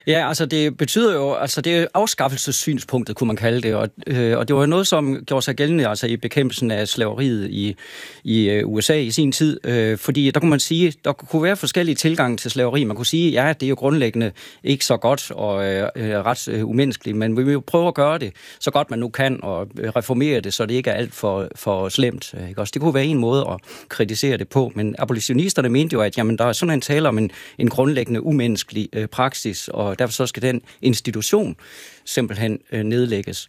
Ja, altså det betyder jo, altså det er afskaffelsessynspunktet, kunne man kalde det, og det var noget, som gjorde sig gældende altså i bekæmpelsen af slaveriet i USA i sin tid, fordi der kunne man sige, der kunne være forskellige tilgange til slaveri. Man kunne sige, ja, det er jo grundlæggende ikke så godt og ret umenneskeligt, men vi vil jo prøve at gøre det så godt man nu kan, og reformere det, så det ikke er alt for slemt. Ikke? Også det kunne være en måde at kritisere det på, men abolitionisterne mente jo, at jamen, der er sådan en tale om en grundlæggende umenneskelig praksis, og derfor så skal den institution simpelthen nedlægges.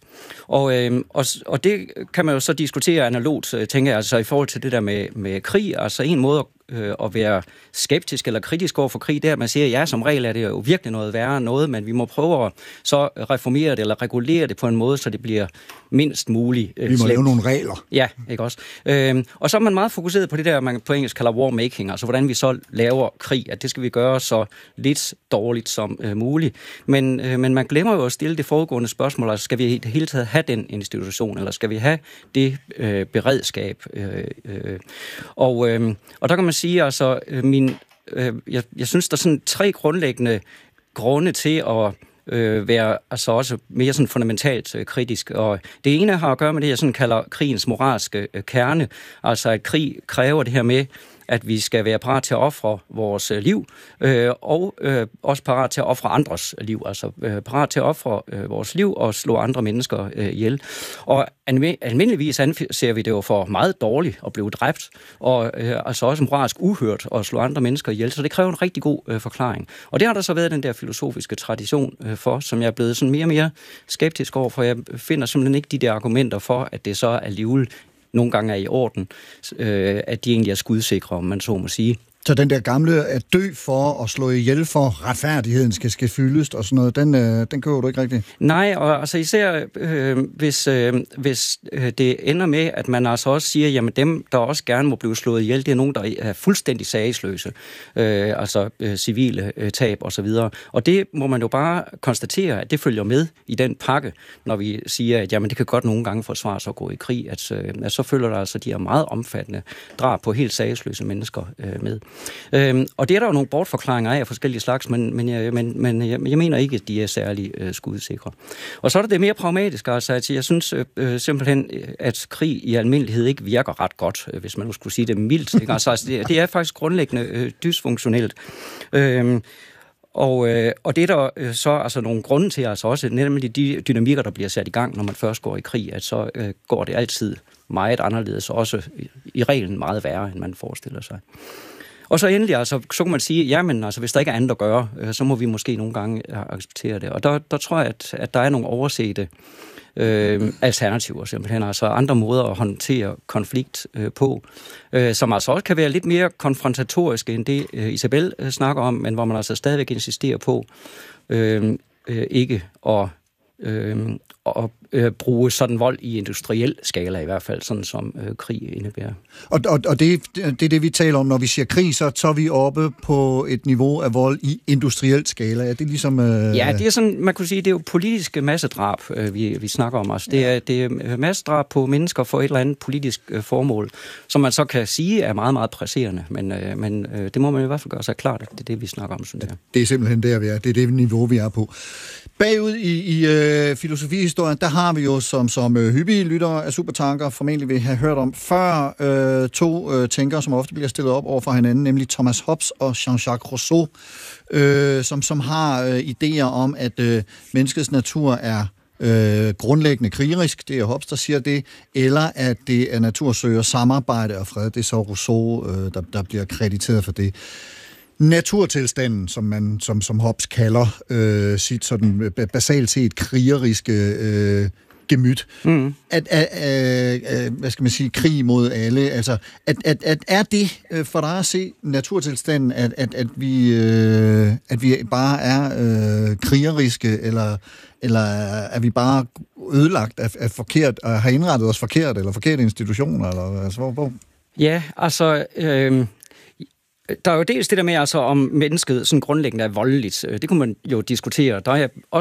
Og det kan man jo så diskutere analogt, tænker jeg, altså i forhold til det der med krig. Altså en måde at være skeptisk eller kritisk over for krig, det er, at man siger, ja, som regel er det jo virkelig noget værre noget, men vi må prøve at så reformere det eller regulere det på en måde, så det bliver mindst muligt vi må lave nogle regler. Ja, ikke også? Og så er man meget fokuseret på det der, man på engelsk kalder war making, altså hvordan vi så laver krig, at det skal vi gøre så lidt dårligt som muligt. Men man glemmer jo at stille det foregående spørgsmål, altså skal vi i det hele taget have den institution, eller skal vi have det beredskab? Og der kan man sige, altså, jeg synes, der er sådan 3 grundlæggende grunde til at være altså også mere sådan fundamentalt kritisk. Og det ene har at gøre med det, jeg sådan kalder krigens moralske kerne, altså at krig kræver det her med, at vi skal være parat til at ofre vores liv, og også parat til at ofre andres liv, altså parat til at ofre vores liv og slå andre mennesker ihjel. Og almindeligvis anser vi det jo for meget dårligt at blive dræbt, og altså også moralsk uhørt at slå andre mennesker ihjel, så det kræver en rigtig god forklaring. Og det har der så været den der filosofiske tradition for, som jeg er blevet sådan mere og mere skeptisk over, for jeg finder simpelthen ikke de der argumenter for, at det så alligevel nogle gange er i orden, at de egentlig er skudsikre, om man så må sige. Så den der gamle at dø for at slå ihjel for retfærdigheden skal fyldes og sådan noget, den køber du ikke rigtigt? Nej, og altså især hvis det ender med, at man altså også siger, jamen dem, der også gerne må blive slået ihjel, det er nogen, der er fuldstændig sagsløse, altså civile tab og så videre. Og det må man jo bare konstatere, at det følger med i den pakke, når vi siger, at jamen det kan godt nogle gange forsvare sig at gå i krig, at så følger der altså de her meget omfattende drab på helt sagsløse mennesker med. Og det er der jo nogle bortforklaringer af forskellige slags, men jeg mener ikke, at de er særlig skudsikre. Og så er det mere pragmatisk, altså at jeg synes simpelthen, at krig i almindelighed ikke virker ret godt, hvis man nu skulle sige det mildt. Ikke? Altså, det er faktisk grundlæggende dysfunktionelt. Og det er der så altså nogle grunde til, altså også nemlig de dynamikker, der bliver sat i gang, når man først går i krig, at så går det altid meget anderledes, også i reglen meget værre, end man forestiller sig. Og så endelig, altså, så kan man sige, jamen, altså, hvis der ikke er andet at gøre, så må vi måske nogle gange acceptere det. Og der tror jeg, at der er nogle oversete alternativer, simpelthen, altså andre måder at håndtere konflikt på, som altså også kan være lidt mere konfrontatoriske end det Isabel snakker om, men hvor man altså stadigvæk insisterer på ikke at bruge sådan vold i industriel skala, i hvert fald, sådan som krig indebærer. Og det er det, vi taler om, når vi siger krig, så er vi oppe på et niveau af vold i industriel skala. Er det ligesom... Ja, det er sådan, man kunne sige, det er jo politiske massedrab, vi snakker om. Altså, det er massedrab på mennesker for et eller andet politisk formål, som man så kan sige er meget, meget presserende, men det må man i hvert fald gøre sig klart, at det er det, vi snakker om, synes jeg. Det er simpelthen der, vi er. Det er det niveau, vi er på. Bagud i filosofihistorien, der har vi jo, som hyppige lyttere af Supertanker formentlig vil have hørt om før, 2 tænkere, som ofte bliver stillet op over for hinanden, nemlig Thomas Hobbes og Jean-Jacques Rousseau, som har idéer om, at menneskets natur er grundlæggende krigerisk, det er Hobbes, der siger det, eller at det er natursøger samarbejde og fred, det er så Rousseau, der bliver krediteret for det. Naturtilstanden, som Hobbes kalder sit sådan basalt set krigeriske gemyt. Hvad skal man sige, krig mod alle. Altså, er det for dig at se naturtilstanden, at vi bare er krigeriske, eller er vi bare ødelagt af forkert, og har indrettet os forkert, eller forkerte institutioner, eller altså, hvor? Ja, altså... Der er jo dels det der med, altså, om mennesket sådan grundlæggende er voldeligt. Det kunne man jo diskutere. Der er også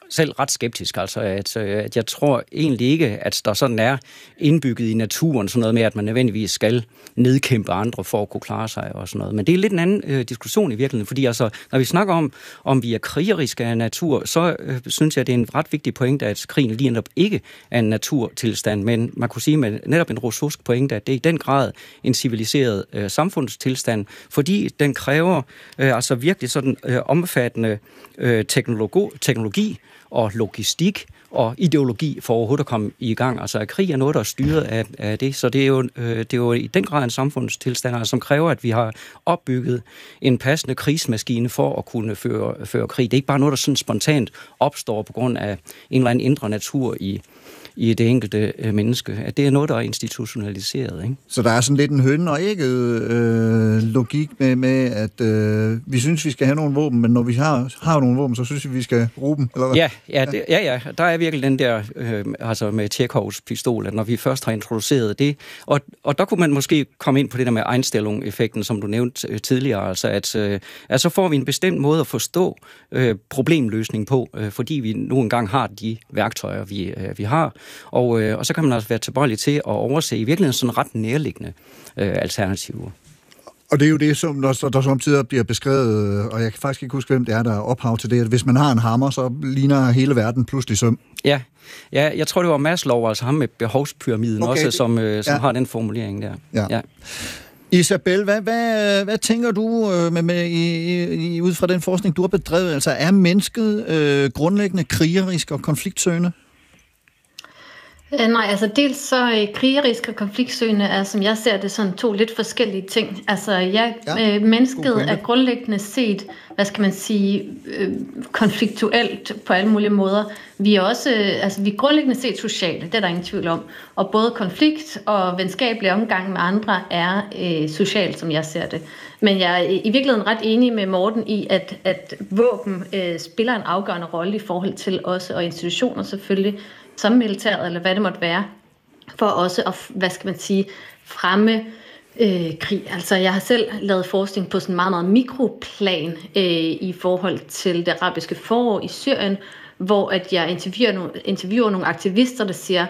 selv ret skeptisk, altså at jeg tror egentlig ikke, at der sådan er indbygget i naturen sådan noget med, at man nødvendigvis skal nedkæmpe andre for at kunne klare sig og sådan noget. Men det er lidt en anden diskussion i virkeligheden, fordi altså, når vi snakker om vi er krigeriske af natur, så synes jeg, det er en ret vigtig pointe, at krigen lige netop ikke er en naturtilstand, men man kunne sige med netop en rousseausk pointe, at det er i den grad en civiliseret samfundstilstand, fordi den kræver altså virkelig sådan omfattende teknologi og logistik og ideologi for overhovedet at komme i gang. Altså, at krig er noget, der er styret af det, så det er jo i den grad en samfundstilstand, som kræver, at vi har opbygget en passende krigsmaskine for at kunne føre krig. Det er ikke bare noget, der sådan spontant opstår på grund af en eller anden indre natur i det enkelte menneske. At det er noget, der er institutionaliseret. Ikke? Så der er sådan lidt en høne og ægget logik med at vi synes, vi skal have nogle våben, men når vi har nogle våben, så synes vi skal bruge dem, eller hvad? Ja. Der er virkelig den der, altså med Tjekhovs pistol, at når vi først har introduceret det, og der kunne man måske komme ind på det der med Einstellung-effekten, som du nævnte tidligere, altså at så får vi en bestemt måde at forstå problemløsning på, fordi vi nu engang har de værktøjer, vi har, og så kan man altså være tilbøjelig til at overse i virkeligheden sådan ret nærliggende alternativer. Og det er jo det, som der samtidig bliver beskrevet, og jeg kan faktisk ikke huske, hvem det er, der er ophav til det, at hvis man har en hammer, så ligner hele verden pludselig søm. Ja, jeg tror, det var Maslow, altså ham med behovspyramiden også, som har den formulering der. Ja. Isabel, hvad tænker du ud fra den forskning, du har bedrevet? Altså, er mennesket grundlæggende krigerisk og konfliktsøgende? Nej, altså dels så krigerisk og konfliktsøgende er, som jeg ser det, sådan to lidt forskellige ting. Altså mennesket er grundlæggende set, hvad skal man sige, konfliktuelt på alle mulige måder. Vi er også, vi er grundlæggende set sociale, det er der ingen tvivl om. Og både konflikt og venskabelig omgang med andre er socialt, som jeg ser det. Men jeg er i virkeligheden ret enig med Morten i, at våben spiller en afgørende rolle i forhold til også, og institutioner selvfølgelig, som militæret, eller hvad det måtte være, for også at, hvad skal man sige, fremme krig. Altså, jeg har selv lavet forskning på sådan meget, meget mikroplan i forhold til det arabiske forår i Syrien, hvor at jeg interviewer nogle aktivister, der siger,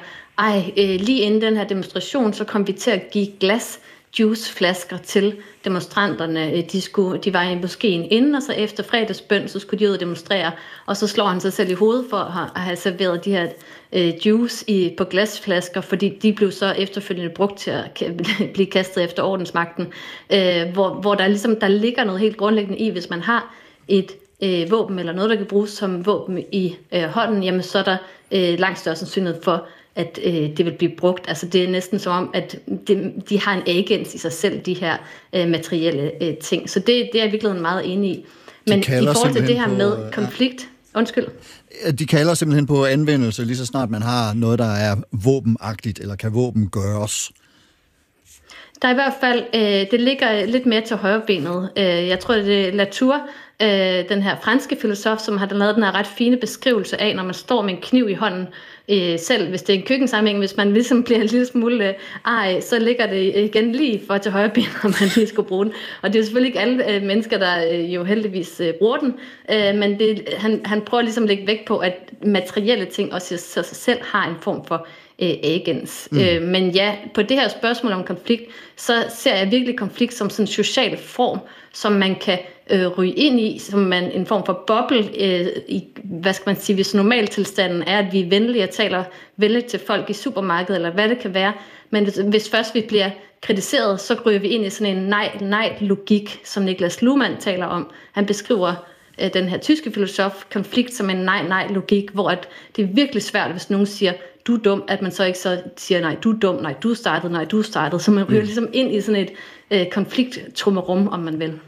lige inden den her demonstration, så kom vi til at give juiceflasker til demonstranterne. De var i moskeen inden, og så efter fredagsbøn, så skulle de ud og demonstrere, og så slår han sig selv i hovedet for at have serveret de her juice på glasflasker, fordi de blev så efterfølgende brugt til at blive kastet efter ordensmagten, hvor der ligesom der ligger noget helt grundlæggende i, hvis man har et våben eller noget, der kan bruges som våben i hånden, jamen så er der langt større sandsynlighed for, at det vil blive brugt. Altså det er næsten som om, at de har en agens i sig selv, de her materielle ting. Så det er jeg virkelig meget enig i. Men i forhold til det her med konflikt, undskyld. De kalder simpelthen på anvendelse, lige så snart man har noget, der er våbenagtigt, eller kan våben gøres. Der er i hvert fald, det ligger lidt mere til højrebenet. Jeg tror, det er Latour, den her franske filosof, som har lavet den her ret fine beskrivelse af, når man står med en kniv i hånden, selv hvis det er en køkkensammenhæng, hvis man ligesom bliver en lille smule så ligger det igen lige for til højrebenet, når man lige skulle bruge den. Og det er selvfølgelig ikke alle mennesker, der jo heldigvis bruger den, men han prøver ligesom at lægge vægt på, at materielle ting også sig selv har en form for agens. Men ja, på det her spørgsmål om konflikt, så ser jeg virkelig konflikt som sådan en social form, som man kan ryge ind i, som en form for boble i, hvad skal man sige, hvis normaltilstanden er, at vi er venlige og taler venligt til folk i supermarkedet, eller hvad det kan være, men hvis først vi bliver kritiseret, så ryger vi ind i sådan en nej-logik, som Niklas Luhmann taler om. Han beskriver den her tyske filosof konflikt som en nej-logik, hvor at det er virkelig svært, hvis nogen siger, du er dum, at man så ikke så siger, nej, du er dum, nej, du startede, så man ryger ligesom ind i sådan et konflikttrummerum, om man vil.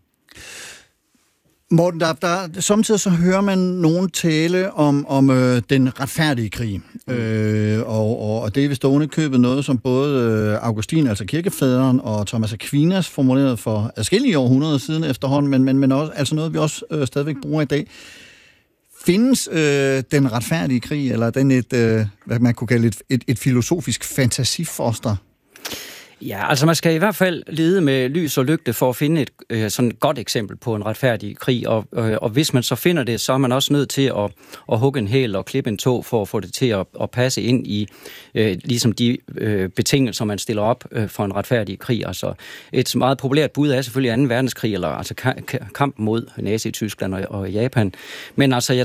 Morten, der samtidig så hører man nogen tale om den retfærdige krig, og det er vist ovenikøbet noget, som både Augustin, altså kirkefaderen, og Thomas Aquinas formulerede for adskillige århundreder siden efterhånden, men også, altså noget, vi også stadigvæk bruger i dag. Findes den retfærdige krig, eller den hvad man kunne kalde et filosofisk fantasifoster? Ja, altså man skal i hvert fald lede med lys og lygte for at finde et sådan godt eksempel på en retfærdig krig, og hvis man så finder det, så er man også nødt til at hugge en hæl og klippe en tå for at få det til at passe ind i ligesom de betingelser, man stiller op for en retfærdig krig. Altså et meget populært bud er selvfølgelig 2. verdenskrig, eller altså kampen mod Nazi-Tyskland og Japan. Men altså